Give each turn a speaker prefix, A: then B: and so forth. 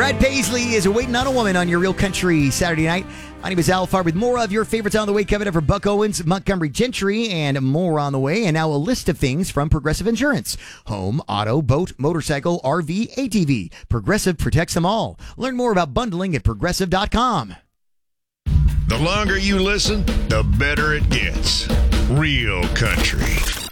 A: Brad Paisley is waiting on a woman on your Real Country Saturday night. My name is Al Farr with more of your favorites on the way. Coming up for Buck Owens, Montgomery Gentry, and more on the way. And now a list of things from Progressive Insurance. Home, auto, boat, motorcycle, RV, ATV. Progressive protects them all. Learn more about bundling at Progressive.com.
B: The longer you listen, the better it gets. Real Country.